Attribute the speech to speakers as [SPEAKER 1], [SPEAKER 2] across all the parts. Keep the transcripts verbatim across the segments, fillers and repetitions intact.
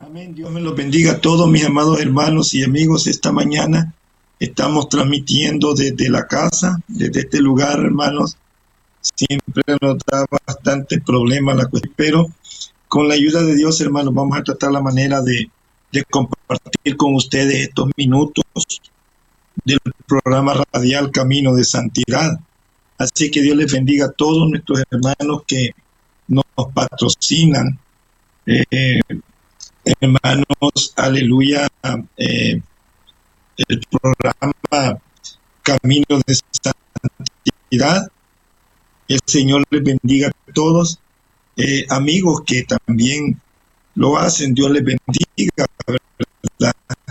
[SPEAKER 1] Amén. Dios me los bendiga a todos mis amados hermanos y amigos. Esta mañana estamos transmitiendo desde la casa, desde este lugar, hermanos. Siempre nos da bastante problema la cuestión, pero con la ayuda de Dios, hermanos, vamos a tratar la manera de, de compartir con ustedes estos minutos del programa radial Camino de Santidad. Así que Dios les bendiga a todos nuestros hermanos que nos patrocinan. Eh, hermanos, aleluya, eh, el programa Camino de Santidad. El Señor les bendiga a todos. Eh, amigos que también lo hacen, Dios les bendiga, ¿verdad?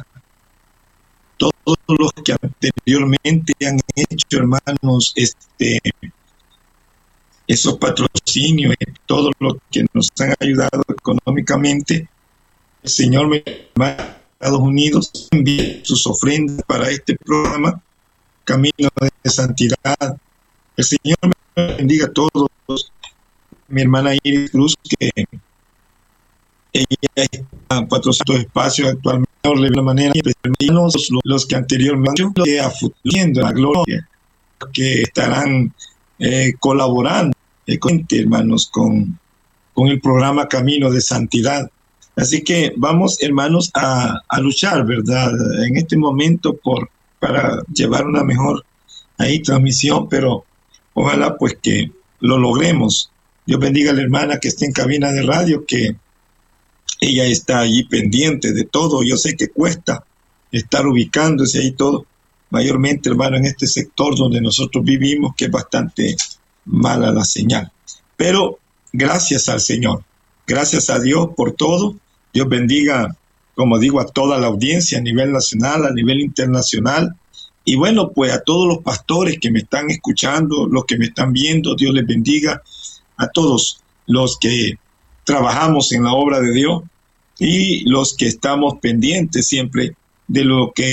[SPEAKER 1] Todos los que anteriormente han hecho, hermanos, este, esos patrocinios, todos los que nos han ayudado económicamente, el Señor me va a Estados Unidos envía sus ofrendas para este programa, Camino de Santidad. El Señor me bendiga a todos. Mi hermana Iris Cruz, que ella está patrocinando espacios actualmente de la manera, los, los que anteriormente que afugiendo la gloria, que estarán eh, colaborando, eh, con, hermanos, con, con el programa Camino de Santidad. Así que vamos, hermanos, a, a luchar, ¿verdad? En este momento por para llevar una mejor ahí transmisión, pero ojalá pues que lo logremos. Dios bendiga a la hermana que está en cabina de radio, que ella está allí pendiente de todo. Yo sé que cuesta estar ubicándose ahí todo, mayormente, hermano, en este sector donde nosotros vivimos, que es bastante mala la señal. Pero gracias al Señor, gracias a Dios por todo. Dios bendiga, como digo, a toda la audiencia a nivel nacional, a nivel internacional. Y bueno, pues a todos los pastores que me están escuchando, los que me están viendo, Dios les bendiga. A todos los que trabajamos en la obra de Dios y los que estamos pendientes siempre de lo que